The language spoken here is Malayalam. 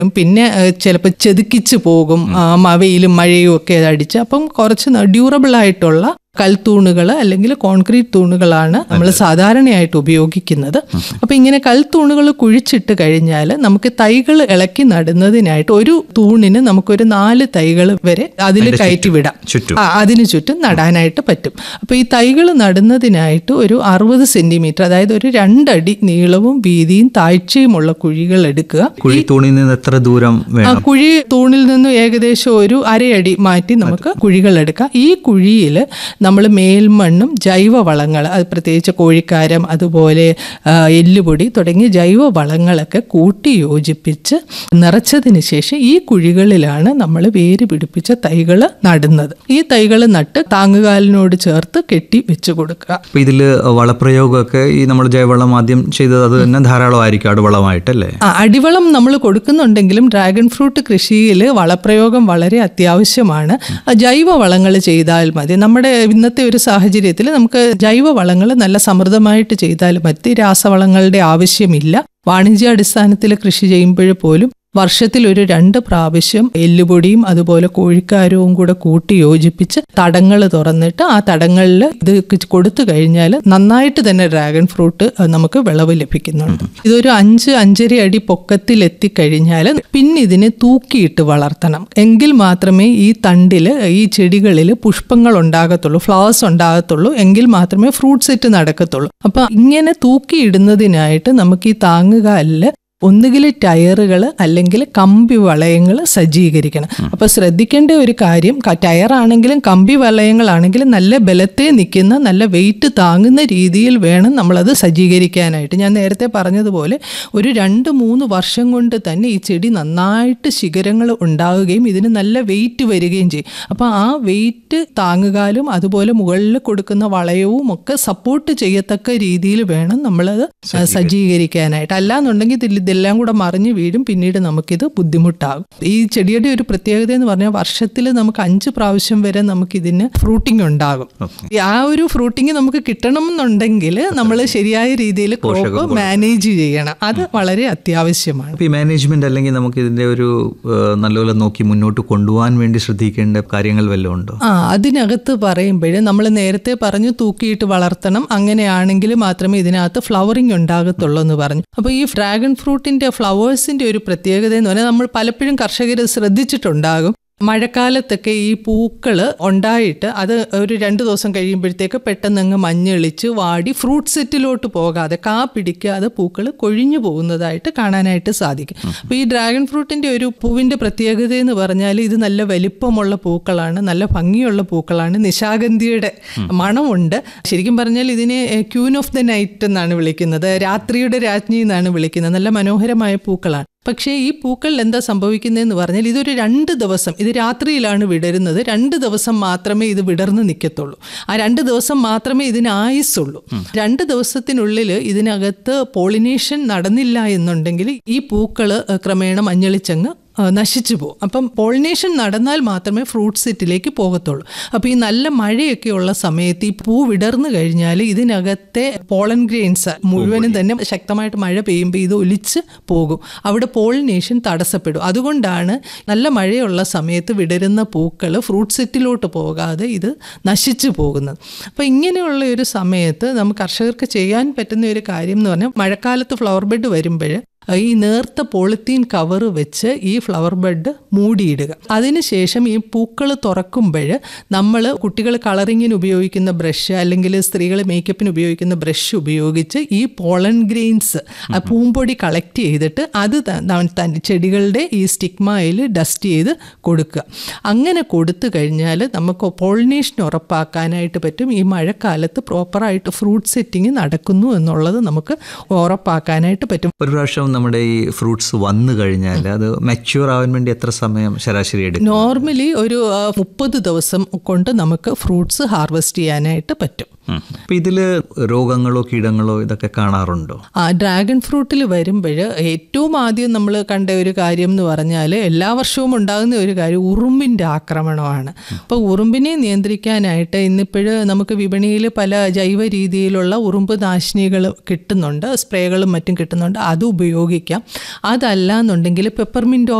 പിന്നെ ചിലപ്പോൾ ചെതുക്കിച്ച് പോകും, വെയിലും മഴയും ഒക്കെ അടിച്ച്. അപ്പം കുറച്ച് ഡ്യൂറബിൾ ആയിട്ടുള്ള കൽത്തൂണുകൾ അല്ലെങ്കിൽ കോൺക്രീറ്റ് തൂണുകളാണ് നമ്മൾ സാധാരണയായിട്ട് ഉപയോഗിക്കുന്നത്. അപ്പം ഇങ്ങനെ കൽത്തൂണുകൾ കുഴിച്ചിട്ട് കഴിഞ്ഞാൽ നമുക്ക് തൈകൾ ഇളക്കി നടുന്നതിനായിട്ട് ഒരു തൂണിന് നമുക്കൊരു 4 തൈകൾ വരെ അതിൽ കയറ്റി വിടാം, അതിന് ചുറ്റും നടാനായിട്ട് പറ്റും. അപ്പോൾ ഈ തൈകൾ നടുന്നതിനായിട്ട് ഒരു 60 സെന്റിമീറ്റർ, അതായത് ഒരു 2 അടി നീളവും വീതിയും താഴ്ചയുമുള്ള കുഴികൾ എടുക്കുക. കുഴി തൂണിൽ നിന്ന് എത്ര ദൂരം വേണം? കുഴി തൂണിൽ നിന്നും ഏകദേശം ഒരു 1/2 അടി മാറ്റി നമുക്ക് കുഴികൾ എടുക്കാം. ഈ കുഴിയിൽ നമ്മൾ മേൽമണ്ണും ജൈവവളങ്ങൾ, അത് പ്രത്യേകിച്ച് കോഴിക്കാരം, അതുപോലെ എല്ലുപൊടി തുടങ്ങിയ ജൈവവളങ്ങളൊക്കെ കൂട്ടി യോജിപ്പിച്ച് നിറച്ചതിന് ശേഷം ഈ കുഴികളിലാണ് നമ്മൾ വേര് പിടിപ്പിച്ച തൈകൾ നടുന്നത്. ഈ തൈകൾ നട്ട് താങ്ങുകാലിനോട് ചേർത്ത് കെട്ടി വെച്ച് കൊടുക്കുക. ഇതിൽ വളപ്രയോഗമൊക്കെ ഈ നമ്മൾ ജൈവവളം ആദ്യം ചെയ്തത് അത് തന്നെ ധാരാളമായിരിക്കും അടിവളമായിട്ടല്ലേ? അടിവളം നമ്മൾ കൊടുക്കുന്നുണ്ടെങ്കിലും ഡ്രാഗൺ ഫ്രൂട്ട് കൃഷിയിൽ വളപ്രയോഗം വളരെ അത്യാവശ്യമാണ്. ജൈവവളങ്ങൾ ചെയ്താൽ മതി. നമ്മുടെ ഇന്നത്തെ ഒരു സാഹചര്യത്തിൽ നമുക്ക് ജൈവവളങ്ങൾ നല്ല സമൃദ്ധമായിട്ട് ചെയ്താൽ മതി. രാസവളങ്ങളുടെ ആവശ്യമില്ല. വാണിജ്യാടിസ്ഥാനത്തിൽ കൃഷി ചെയ്യുമ്പോൾ പോലും വർഷത്തിൽ ഒരു 2 പ്രാവശ്യം എല്ലുപൊടിയും അതുപോലെ കോഴിക്കാരവും കൂടെ കൂട്ടി യോജിപ്പിച്ച് തടങ്ങൾ തുറന്നിട്ട് ആ തടങ്ങളിൽ ഇത് കൊടുത്തു കഴിഞ്ഞാൽ നന്നായിട്ട് തന്നെ ഡ്രാഗൺ ഫ്രൂട്ട് നമുക്ക് വിളവ് ലഭിക്കുന്നുണ്ട്. ഇതൊരു 5-5.5 അടി പൊക്കത്തിൽ എത്തിക്കഴിഞ്ഞാൽ പിന്നെ ഇതിനെ തൂക്കിയിട്ട് വളർത്തണം. എങ്കിൽ മാത്രമേ ഈ തണ്ടിൽ, ഈ ചെടികളിൽ പുഷ്പങ്ങൾ ഉണ്ടാകത്തുള്ളൂ, ഫ്ലവേഴ്സ് ഉണ്ടാകത്തുള്ളൂ. എങ്കിൽ മാത്രമേ ഫ്രൂട്ട് സെറ്റ് നടക്കത്തുള്ളൂ. അപ്പം ഇങ്ങനെ തൂക്കിയിടുന്നതിനായിട്ട് നമുക്ക് ഈ താങ്ങുകാലിൽ ഒന്നുകിൽ ടയറുകൾ അല്ലെങ്കിൽ കമ്പി വളയങ്ങൾ സജ്ജീകരിക്കണം. അപ്പോൾ ശ്രദ്ധിക്കേണ്ട ഒരു കാര്യം, ടയറാണെങ്കിലും കമ്പി വളയങ്ങളാണെങ്കിലും നല്ല ബലത്തെ നിൽക്കുന്ന, നല്ല വെയിറ്റ് താങ്ങുന്ന രീതിയിൽ വേണം നമ്മളത് സജ്ജീകരിക്കാനായിട്ട്. ഞാൻ നേരത്തെ പറഞ്ഞതുപോലെ ഒരു 2-3 വർഷം കൊണ്ട് തന്നെ ഈ ചെടി നന്നായിട്ട് ശിഖരങ്ങൾ ഉണ്ടാവുകയും ഇതിന് നല്ല വെയിറ്റ് വരികയും ചെയ്യും. അപ്പോൾ ആ വെയിറ്റ് താങ്ങുകാലും അതുപോലെ മുകളിൽ കൊടുക്കുന്ന വളയവും ഒക്കെ സപ്പോർട്ട് ചെയ്യത്തക്ക രീതിയിൽ വേണം നമ്മളത് സജ്ജീകരിക്കാനായിട്ട്. അല്ലാന്നുണ്ടെങ്കിൽ ഇതെല്ലാം കൂടെ മറിഞ്ഞ് വീഴും, പിന്നീട് നമുക്കിത് ബുദ്ധിമുട്ടാകും. ഈ ചെടിയുടെ ഒരു പ്രത്യേകത എന്ന് പറഞ്ഞാൽ വർഷത്തിൽ നമുക്ക് 5 പ്രാവശ്യം വരെ നമുക്കിതിന് ഫ്രൂട്ടിങ് ഉണ്ടാകും. ആ ഒരു ഫ്രൂട്ടിങ് നമുക്ക് കിട്ടണമെന്നുണ്ടെങ്കിൽ നമ്മൾ ശരിയായ രീതിയിൽ ക്രോപ്പ് മാനേജ് ചെയ്യണം. അത് വളരെ അത്യാവശ്യമാണ്. ഈ മാനേജ്മെന്റ് അല്ലെങ്കിൽ നമുക്ക് ഇതിന്റെ ഒരു നല്ലപോലെ നോക്കി മുന്നോട്ട് കൊണ്ടുപോകാൻ വേണ്ടി ശ്രദ്ധിക്കേണ്ട കാര്യങ്ങൾ വല്ലതും ഉണ്ടോ? അതിനകത്ത് പറയുമ്പോൾ നമ്മൾ നേരത്തെ പറഞ്ഞു തൂക്കിയിട്ട് വളർത്തണം, അങ്ങനെയാണെങ്കിൽ മാത്രമേ ഇതിനകത്ത് ഫ്ലവറിങ് ഉണ്ടാകത്തുള്ളൂ എന്ന് പറഞ്ഞു. അപ്പോൾ ഈ ഡ്രാഗൺ ഫ്രൂട്ടിൻ്റെ ഫ്ലവേഴ്സിൻ്റെ ഒരു പ്രത്യേകത എന്ന് പറഞ്ഞാൽ നമ്മൾ പലപ്പോഴും കർഷകർ ശ്രദ്ധിച്ചിട്ടുണ്ടാകും. മഴക്കാലത്തൊക്കെ ഈ പൂക്കൾ ഉണ്ടായിട്ട് അത് ഒരു 2 ദിവസം കഴിയുമ്പോഴത്തേക്ക് പെട്ടെന്നങ്ങ് മഞ്ഞളിച്ച് വാടി ഫ്രൂട്ട് സെറ്റിലോട്ട് പോകാതെ, കാ പിടിക്കാതെ പൂക്കൾ കൊഴിഞ്ഞു പോകുന്നതായിട്ട് കാണാനായിട്ട് സാധിക്കും. അപ്പോൾ ഈ ഡ്രാഗൺ ഫ്രൂട്ടിൻ്റെ ഒരു പൂവിൻ്റെ പ്രത്യേകത എന്ന് പറഞ്ഞാൽ ഇത് നല്ല വലിപ്പമുള്ള പൂക്കളാണ്, നല്ല ഭംഗിയുള്ള പൂക്കളാണ്, നിശാഗന്ധിയുടെ മണമുണ്ട്. ശരിക്കും പറഞ്ഞാൽ ഇതിനെ ക്യൂൻ ഓഫ് ദ നൈറ്റ് എന്നാണ് വിളിക്കുന്നത്, രാത്രിയുടെ രാജ്ഞി എന്നാണ് വിളിക്കുന്നത്. നല്ല മനോഹരമായ പൂക്കളാണ്. പക്ഷേ ഈ പൂക്കളിൽ എന്താ സംഭവിക്കുന്നതെന്ന് പറഞ്ഞാൽ ഇതൊരു 2 ദിവസം, ഇത് രാത്രിയിലാണ് വിടരുന്നത്. 2 ദിവസം മാത്രമേ ഇത് വിടർന്ന് നിൽക്കത്തുള്ളൂ. ആ 2 ദിവസം മാത്രമേ ഇതിന് ആയുസ്സുള്ളൂ. 2 ദിവസത്തിനുള്ളിൽ ഇതിനകത്ത് പോളിനേഷൻ നടന്നില്ല എന്നുണ്ടെങ്കിൽ ഈ പൂക്കൾ ക്രമേണ മഞ്ഞളിച്ചങ്ങ് നശിച്ചു പോകും. അപ്പം പോളിനേഷൻ നടന്നാൽ മാത്രമേ ഫ്രൂട്ട് സെറ്റിലേക്ക് പോകത്തുള്ളൂ. അപ്പോൾ ഈ നല്ല മഴയൊക്കെ ഉള്ള സമയത്ത് ഈ പൂ വിടർന്നു കഴിഞ്ഞാൽ ഇതിനകത്തെ പോളൻ ഗ്രെയിൻസ് മുഴുവനും തന്നെ ശക്തമായിട്ട് മഴ പെയ്യുമ്പോൾ ഇത് ഒലിച്ച് പോകും. അവിടെ പോളിനേഷൻ തടസ്സപ്പെടും. അതുകൊണ്ടാണ് നല്ല മഴയുള്ള സമയത്ത് വിടരുന്ന പൂക്കൾ ഫ്രൂട്ട് സെറ്റിലോട്ട് പോകാതെ ഇത് നശിച്ചു പോകുന്നത്. അപ്പോൾ ഇങ്ങനെയുള്ള ഒരു സമയത്ത് നമുക്ക് കർഷകർക്ക് ചെയ്യാൻ പറ്റുന്ന ഒരു കാര്യം എന്ന് പറഞ്ഞാൽ മഴക്കാലത്ത് ഫ്ലവർ ബെഡ് വരുമ്പോൾ ഈ നേർത്ത പോളിത്തീൻ കവർ വെച്ച് ഈ ഫ്ലവർ ബെഡ് മൂടിയിടുക. അതിനുശേഷം ഈ പൂക്കൾ തുറക്കുമ്പോൾ നമ്മൾ കുട്ടികൾ കളറിങ്ങിന് ഉപയോഗിക്കുന്ന ബ്രഷ് അല്ലെങ്കിൽ സ്ത്രീകൾ മേക്കപ്പിന് ഉപയോഗിക്കുന്ന ബ്രഷ് ഉപയോഗിച്ച് ഈ പോളൻ ഗ്രെയിൻസ് പൂമ്പൊടി കളക്ട് ചെയ്തിട്ട് അത് ചെടികളുടെ ഈ സ്റ്റിഗ്മയിൽ ഡസ്റ്റ് ചെയ്ത് കൊടുക്കുക. അങ്ങനെ കൊടുത്തു കഴിഞ്ഞാൽ നമുക്ക് പോളിനേഷൻ ഉറപ്പാക്കാനായിട്ട് പറ്റും. ഈ മഴക്കാലത്ത് പ്രോപ്പറായിട്ട് ഫ്രൂട്ട് സെറ്റിങ് നടക്കുന്നു എന്നുള്ളത് നമുക്ക് ഉറപ്പാക്കാനായിട്ട് പറ്റും. ഒരു പ്രാവശ്യം നമ്മുടെ ഈ ഫ്രൂട്ട്സ് വന്നു കഴിഞ്ഞാൽ അത് മെച്യൂർ ആവാൻ വേണ്ടി എത്ര സമയം ശരാശരി എടുക്കും? നോർമലി ഒരു 30 ദിവസം കൊണ്ട് നമുക്ക് ഫ്രൂട്ട്സ് ഹാർവെസ്റ്റ് ചെയ്യാനായിട്ട് പറ്റും. അപ്പം ഇതിൽ രോഗങ്ങളോ കീടങ്ങളോ ഇതൊക്കെ കാണാറുണ്ടോ? ഡ്രാഗൺ ഫ്രൂട്ടിൽ വരുമ്പോൾ ഏറ്റവും ആദ്യം നമ്മൾ കണ്ട ഒരു കാര്യം എന്ന് പറഞ്ഞാൽ എല്ലാ വർഷവും ഉണ്ടാകുന്ന ഒരു കാര്യം ഉറുമ്പിൻ്റെ ആക്രമണമാണ്. അപ്പോൾ ഉറുമ്പിനെ നിയന്ത്രിക്കാനായിട്ട് ഇന്നിപ്പോഴ് നമുക്ക് വിപണിയിൽ പല ജൈവ രീതിയിലുള്ള ഉറുമ്പ് നാശിനികൾ കിട്ടുന്നുണ്ട്, സ്പ്രേകളും മറ്റും കിട്ടുന്നുണ്ട്, അത് ഉപയോഗിക്കാം. അതല്ല എന്നുണ്ടെങ്കിൽ പെപ്പർമിൻറ്റ്